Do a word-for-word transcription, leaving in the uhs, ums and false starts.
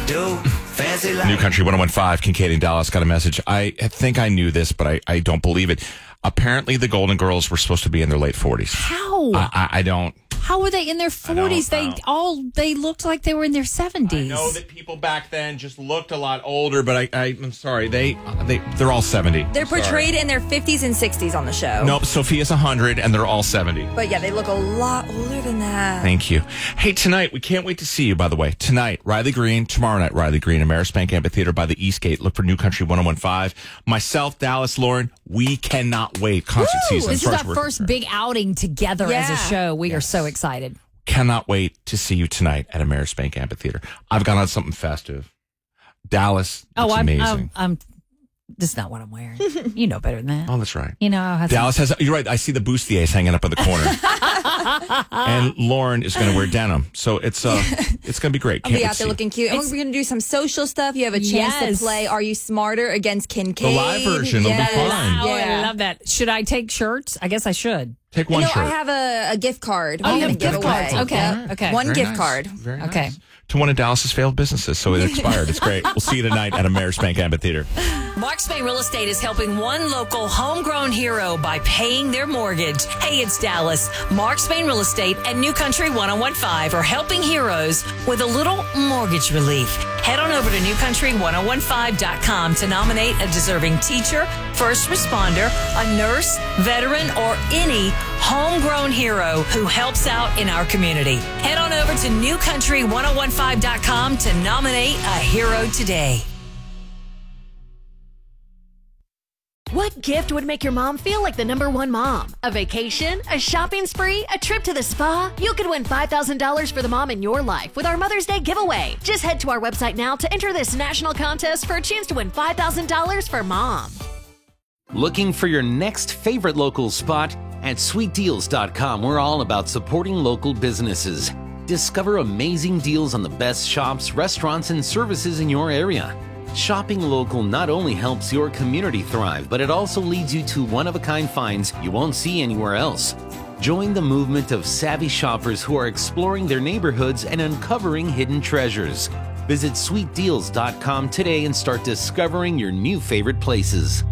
do. Fancy like New Country one oh one five, Kincaid and Dallas got a message. I think I knew this, but I, I don't believe it. Apparently, the Golden Girls were supposed to be in their late forties. How? I, I, I don't. How were they in their forties? They all they looked like they were in their seventies. I know that people back then just looked a lot older, but I, I I'm sorry, they they they're all seventy. They're portrayed in their fifties and sixties on the show. Nope, Sophia's one hundred, and they're all seventy. But yeah, they look a lot older than that. Thank you. Hey, tonight, we can't wait to see you, by the way. Tonight, Riley Green. Tomorrow night, Riley Green, Amerispank Amphitheater by the Eastgate. Look for New Country one oh one five. Myself, Dallas, Lauren, we cannot wait. Concert Woo! season. This is our first big outing together Yeah. as a show. We yes. are so excited. Cannot wait to see you tonight at Amerispank Amphitheater. I've gone on something festive. Dallas, oh, it's I'm, amazing. I'm, I'm, this is not what I'm wearing. You know better than that. Oh, that's right. You know, has Dallas has, you're right. I see the bustiers hanging up in the corner. And Lauren is going to wear denim. So it's uh, it's going to be great. I'll Can't be wait out to there see looking cute. And we're going to do some social stuff. You have a chance Yes. to play Are You Smarter against Kincaid. The live version will be Yes. fun. Oh, Yeah. I love that. Should I take shirts? I guess I should. Take one no, shirt. I have a, a gift card. Oh, I'm you going have to give gift away. cards. Okay. Yeah. Okay. One Very gift nice. card. Very Okay. nice. To one of Dallas's failed businesses, so it expired. It's great. We'll see you tonight at Amerispank Amphitheater. Mark Spain Real Estate is helping one local homegrown hero by paying their mortgage. Hey, it's Dallas. Mark Spain Real Estate and New Country one oh one five are helping heroes with a little mortgage relief. Head on over to new country one oh one five dot com to nominate a deserving teacher, first responder, a nurse, veteran, or any homegrown hero who helps out in our community. Head on over to new country one oh one five dot com to nominate a hero today. What gift would make your mom feel like the number one mom? A vacation? A shopping spree? A trip to the spa? You could win five thousand dollars for the mom in your life with our Mother's Day giveaway. Just head to our website now to enter this national contest for a chance to win five thousand dollars for mom. Looking for your next favorite local spot? At sweet deals dot com, we're all about supporting local businesses. Discover amazing deals on the best shops, restaurants, and services in your area. Shopping local not only helps your community thrive, but it also leads you to one-of-a-kind finds you won't see anywhere else. Join the movement of savvy shoppers who are exploring their neighborhoods and uncovering hidden treasures. Visit sweet deals dot com today and start discovering your new favorite places.